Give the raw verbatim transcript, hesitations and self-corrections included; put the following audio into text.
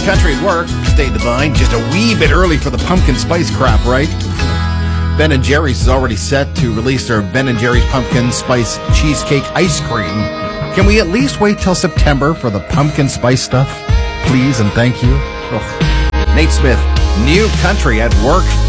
country at work. Stay divine. Just a wee bit early for the pumpkin spice crap, right? Ben and Jerry's is already set to release their Ben and Jerry's pumpkin spice cheesecake ice cream. Can we at least wait till September for the pumpkin spice stuff? Please and thank you. Ugh. Nate Smith, New Country at Work